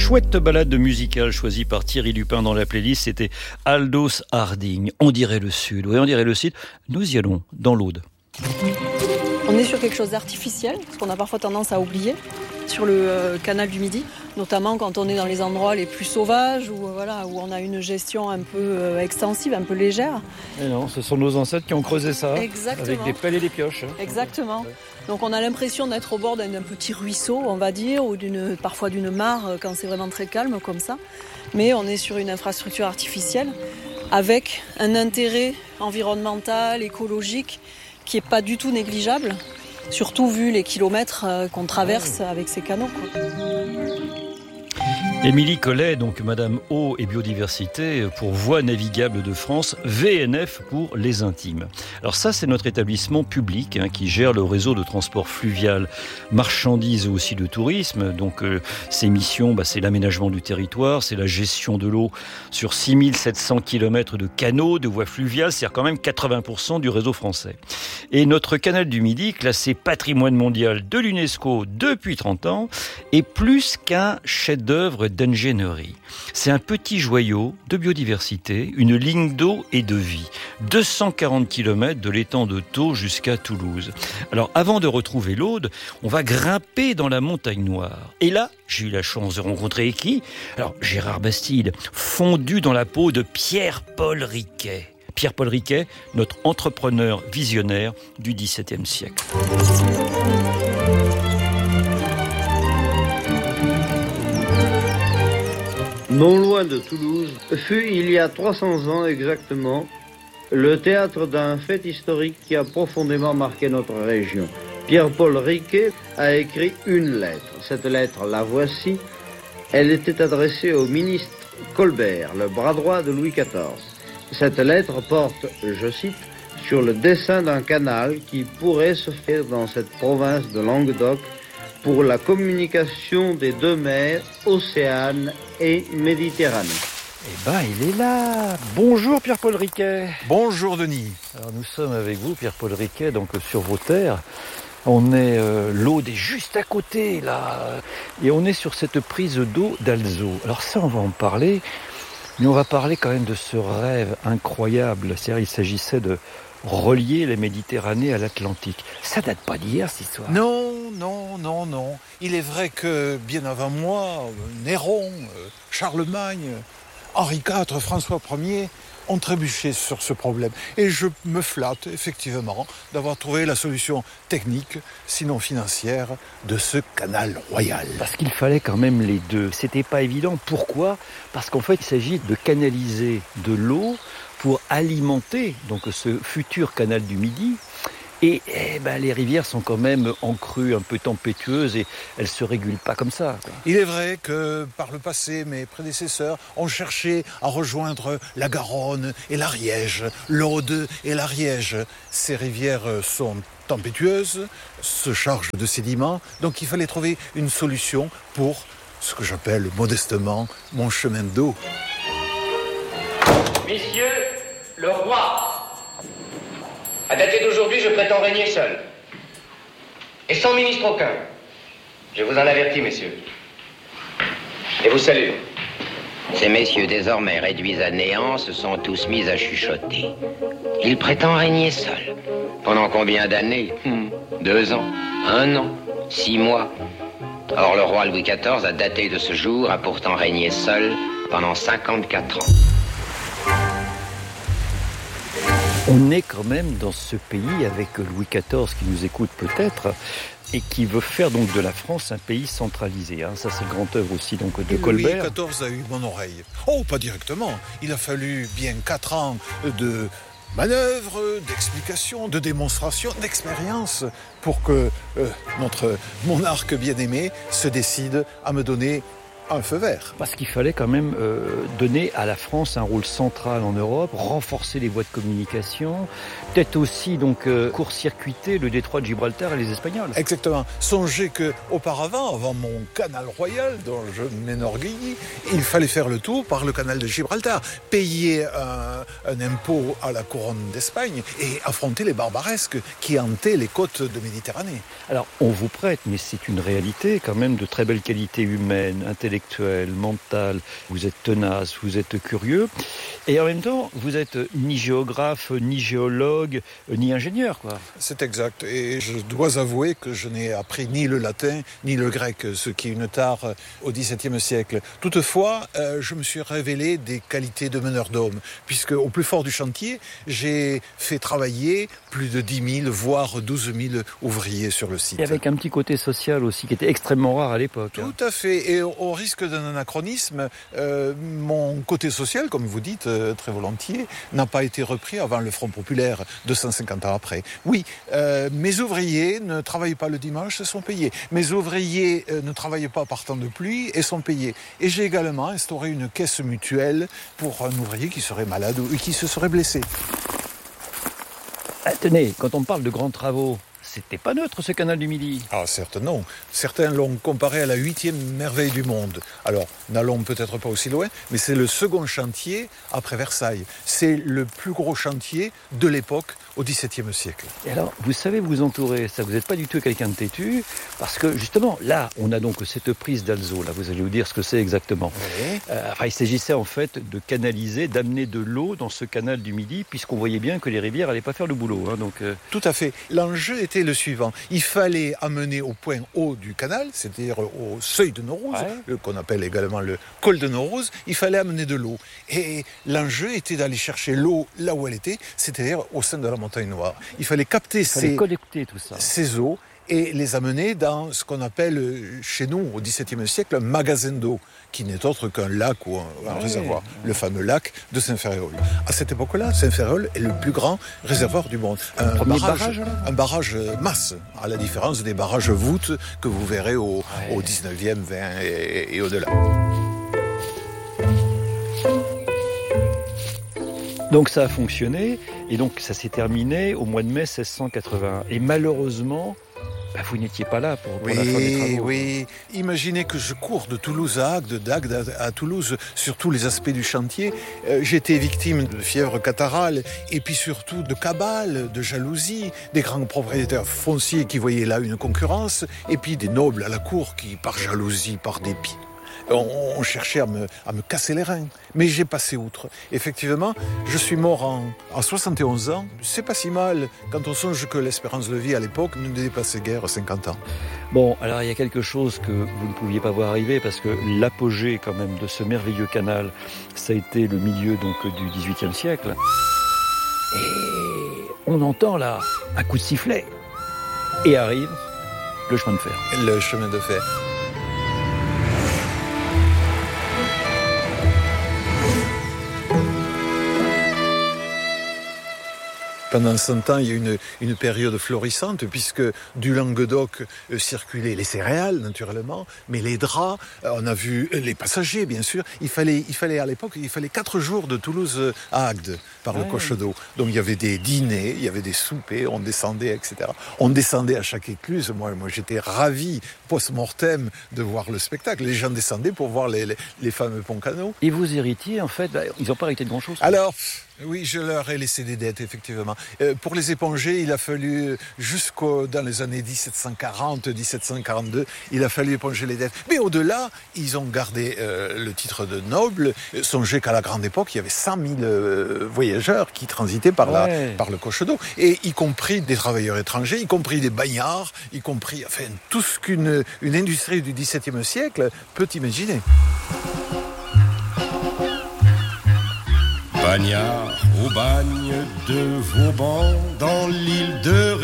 Chouette balade musicale choisie par Thierry Lupin dans la playlist, c'était Aldous Harding. On dirait le Sud, oui, on dirait le Sud. Nous y allons, dans l'Aude. On est sur quelque chose d'artificiel, ce qu'on a parfois tendance à oublier, sur le canal du Midi, notamment quand on est dans les endroits les plus sauvages, où on a une gestion un peu extensive, un peu légère. Et non, ce sont nos ancêtres qui ont creusé ça. Exactement. Avec des pelles et des pioches. Exactement. Ouais. Donc on a l'impression d'être au bord d'un petit ruisseau, on va dire, ou parfois d'une mare quand c'est vraiment très calme comme ça. Mais on est sur une infrastructure artificielle avec un intérêt environnemental, écologique, qui n'est pas du tout négligeable, surtout vu les kilomètres qu'on traverse avec ces canaux, quoi. Émilie Collet, donc Madame Eau et Biodiversité pour Voies navigables de France, VNF pour les intimes. Alors ça, c'est notre établissement public qui gère le réseau de transport fluvial, marchandises et aussi de tourisme. Donc ses missions, c'est l'aménagement du territoire, c'est la gestion de l'eau sur 6700 km de canaux, de voies fluviales, c'est-à-dire quand même 80% du réseau français. Et notre canal du Midi, classé patrimoine mondial de l'UNESCO depuis 30 ans, est plus qu'un chef-d'œuvre d'ingénierie. C'est un petit joyau de biodiversité, une ligne d'eau et de vie. 240 km de l'étang de Thau jusqu'à Toulouse. Alors, avant de retrouver l'Aude, on va grimper dans la montagne noire. Et là, j'ai eu la chance de rencontrer qui ? Alors, Gérard Bastide, fondu dans la peau de Pierre-Paul Riquet. Pierre-Paul Riquet, notre entrepreneur visionnaire du XVIIe siècle. Non loin de Toulouse, fut il y a 300 ans exactement, le théâtre d'un fait historique qui a profondément marqué notre région. Pierre-Paul Riquet a écrit une lettre. Cette lettre, la voici. Elle était adressée au ministre Colbert, le bras droit de Louis XIV. Cette lettre porte, je cite, sur le dessin d'un canal qui pourrait se faire dans cette province de Languedoc pour la communication des deux mers, Océane et Méditerranée. Eh ben, il est là. Bonjour Pierre-Paul Riquet. Bonjour Denis. Alors nous sommes avec vous, Pierre-Paul Riquet, donc sur vos terres. On est, l'Aude est juste à côté, là. Et on est sur cette prise d'eau d'Alzot. Alors ça, on va en parler. Mais on va parler quand même de ce rêve incroyable. C'est-à-dire, il s'agissait de relier la Méditerranée à l'Atlantique. Ça date pas d'hier, cette histoire. Non. Il est vrai que, bien avant moi, Néron, Charlemagne, Henri IV, François Ier ont trébuché sur ce problème. Et je me flatte, effectivement, d'avoir trouvé la solution technique, sinon financière, de ce canal royal. Parce qu'il fallait quand même les deux. C'était pas évident. Pourquoi ? Parce qu'en fait, il s'agit de canaliser de l'eau pour alimenter donc ce futur canal du Midi. Et les rivières sont quand même en crue, un peu tempétueuses, et elles se régulent pas comme ça, quoi. Il est vrai que par le passé, mes prédécesseurs ont cherché à rejoindre la Garonne et l'Ariège, l'Aude et l'Ariège. Ces rivières sont tempétueuses, se chargent de sédiments, donc il fallait trouver une solution pour ce que j'appelle modestement mon chemin d'eau. Messieurs, le roi, à dater d'aujourd'hui, je prétends régner seul. Et sans ministre aucun. Je vous en avertis, messieurs. Et vous salue. Ces messieurs, désormais réduits à néant, se sont tous mis à chuchoter. Il prétend régner seul. Pendant combien d'années ? 2 ans, 1 an, 6 mois. Or, le roi Louis XIV, à dater de ce jour, a pourtant régné seul pendant 54 ans. On est quand même dans ce pays avec Louis XIV qui nous écoute peut-être et qui veut faire donc de la France un pays centralisé. Ça, c'est le grand œuvre aussi donc de Colbert. Louis XIV a eu mon oreille. Oh, pas directement. Il a fallu bien 4 ans de manœuvres, d'explications, de démonstrations, d'expériences pour que notre monarque bien-aimé se décide à me donner un feu vert. Parce qu'il fallait quand même donner à la France un rôle central en Europe, renforcer les voies de communication, peut-être aussi donc court-circuiter le détroit de Gibraltar et les Espagnols. Exactement. Songez que auparavant, avant mon canal royal dont je m'enorgueillis, il fallait faire le tour par le canal de Gibraltar, payer un impôt à la couronne d'Espagne et affronter les barbaresques qui hantaient les côtes de Méditerranée. Alors on vous prête, mais c'est une réalité quand même de très belle qualité humaine, intellectuelle, intellectuel, mental, vous êtes tenace, vous êtes curieux, et en même temps, vous êtes ni géographe, ni géologue, ni ingénieur, quoi. C'est exact, et je dois avouer que je n'ai appris ni le latin, ni le grec, ce qui est une tare au XVIIe siècle. Toutefois, je me suis révélé des qualités de meneur d'hommes, puisque au plus fort du chantier, j'ai fait travailler plus de 10 000, voire 12 000 ouvriers sur le site. Et avec un petit côté social aussi, qui était extrêmement rare à l'époque. Tout à fait, et au risque d'un anachronisme, mon côté social, comme vous dites très volontiers, n'a pas été repris avant le Front populaire, 250 ans après. Oui, mes ouvriers ne travaillent pas le dimanche et sont payés. Mes ouvriers ne travaillent pas par temps de pluie et sont payés. Et j'ai également instauré une caisse mutuelle pour un ouvrier qui serait malade ou qui se serait blessé. Tenez, quand on parle de grands travaux, c'était pas neutre ce canal du Midi. Ah certes non. Certains l'ont comparé à la 8e merveille du monde. Alors, n'allons peut-être pas aussi loin, mais c'est le second chantier après Versailles. C'est le plus gros chantier de l'époque au XVIIe siècle. Et alors, vous savez vous entourer, ça, vous n'êtes pas du tout quelqu'un de têtu, parce que justement, là, on a donc cette prise d'Alzot, là, vous allez vous dire ce que c'est exactement. Oui. Il s'agissait en fait de canaliser, d'amener de l'eau dans ce canal du Midi, puisqu'on voyait bien que les rivières n'allaient pas faire le boulot. Tout à fait. L'enjeu était le suivant. Il fallait amener au point haut du canal, c'est-à-dire au seuil de Naurouse, qu'on appelle également le col de Naurouse, il fallait amener de l'eau. Et l'enjeu était d'aller chercher l'eau là où elle était, c'est-à-dire au sein de la montagne noire. Il fallait capter collecter tout ça. ces eaux et les amener dans ce qu'on appelle chez nous au XVIIe siècle un magasin d'eau, qui n'est autre qu'un lac ou un réservoir, le fameux lac de Saint-Ferréol. À cette époque-là, Saint-Ferréol est le plus grand réservoir du monde. Un barrage masse, à la différence des barrages voûtes que vous verrez au 19e, 20 et au-delà. Donc ça a fonctionné, et donc ça s'est terminé au mois de mai 1681. Et malheureusement, vous n'étiez pas là pour la fin des travaux. Oui, imaginez que je cours de Toulouse à Agde, d'Agde à Toulouse, sur tous les aspects du chantier. J'étais victime de fièvre catarrhale, et puis surtout de cabale, de jalousie, des grands propriétaires fonciers qui voyaient là une concurrence, et puis des nobles à la cour qui, par jalousie, par dépit, on cherchait à me casser les reins. Mais j'ai passé outre. Effectivement, je suis mort à 71 ans. C'est pas si mal quand on songe que l'espérance de vie à l'époque ne dépassait guère 50 ans. Bon, alors il y a quelque chose que vous ne pouviez pas voir arriver, parce que l'apogée quand même de ce merveilleux canal, ça a été le milieu donc du XVIIIe siècle. Et on entend là un coup de sifflet. Et arrive le chemin de fer. Le chemin de fer. Pendant 100 ans, il y a une période florissante, puisque du Languedoc circulaient les céréales, naturellement, mais les draps, on a vu les passagers, bien sûr. Il fallait à l'époque, 4 jours de Toulouse à Agde, par le Cochedeau. Donc il y avait des dîners, il y avait des soupers, on descendait, etc. On descendait à chaque écluse. Moi j'étais ravi, post-mortem, de voir le spectacle. Les gens descendaient pour voir les fameux ponts-canaux. Et vos héritiers, en fait, ils n'ont pas hérité de grand-chose. Alors, oui, je leur ai laissé des dettes, effectivement. Pour les éponger, il a fallu, dans les années 1740, 1742, il a fallu éponger les dettes. Mais au-delà, ils ont gardé le titre de noble. Songez qu'à la grande époque, il y avait 100 000 voyageurs qui transitaient par le Cochedeau. Et y compris des travailleurs étrangers, y compris des bagnards, y compris, tout ce qu'une industrie du XVIIe siècle peut imaginer. Bagnard au bagne de Vauban, dans l'île de